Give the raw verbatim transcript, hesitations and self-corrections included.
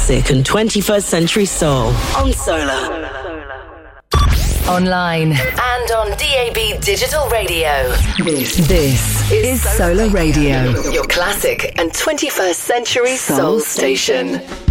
classic and twenty-first century soul on Solar. Online and on D A B digital radio. This, this is Solar Radio, your classic and twenty-first century soul station.